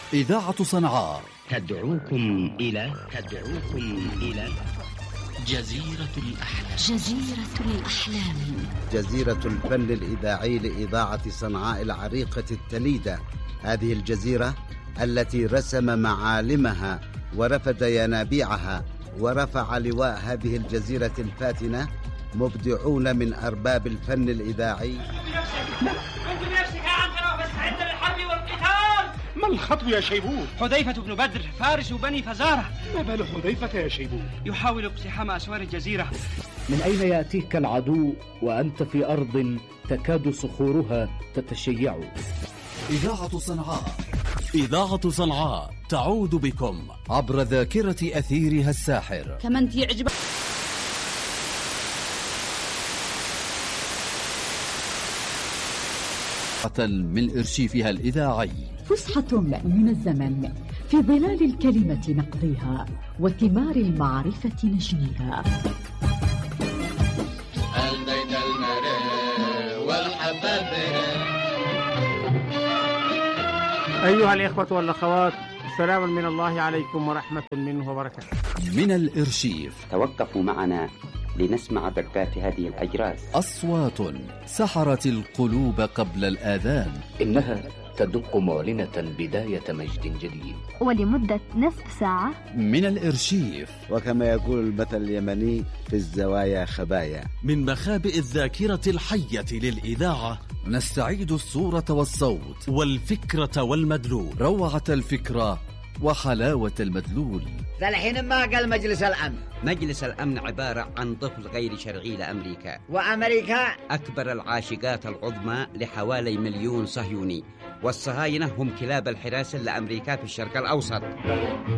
إذاعة صنعاء تدعوكم إلى جزيرة الأحلام. جزيرة الفن الإذاعي لإذاعة صنعاء العريقة التليدة. هذه الجزيرة التي رسم معالمها ورفد ينابيعها ورفع لواء هذه الجزيرة الفاتنة مبدعون من أرباب الفن الإذاعي. ما الخطب يا شيبوب؟ حذيفة بن بدر فارس بني فزارة. ما بال حذيفة يا شيبوب؟ يحاول اقتحام أسوار الجزيرة. من أين يأتيك العدو وأنت في أرض تكاد صخورها تتشيع؟ إذاعة صنعاء تعود بكم عبر ذاكرة أثيرها الساحر. كمان يعجبك من إرشيفها الإذاعي. فسحة من الزمن في ظلال الكلمة نقضيها وثمار المعرفة نجنيها. البيت المرير والحباب. أيها الإخوة والأخوات، سلام من الله عليكم ورحمة منه وبركاته. من الإرشيف توقفوا معنا لنسمع دقات هذه الأجراس. أصوات سحرت القلوب قبل الآذان. إنها تدق معلنة بداية مجد جديد ولمدة نصف ساعة. من الإرشيف، وكما يقول المثل اليمني في الزوايا خبايا. من مخابئ الذاكرة الحية للإذاعة نستعيد الصورة والصوت والفكرة والمدلول، روعة الفكرة وحلاوة المدلول. فالحين ما قال مجلس الأمن. مجلس الأمن عبارة عن طفل غير شرعي لأمريكا، وأمريكا أكبر العاشقات العظمى لحوالي 1,000,000 صهيوني، والصهاينة هم كلاب الحراسة لأمريكا في الشرق الأوسط.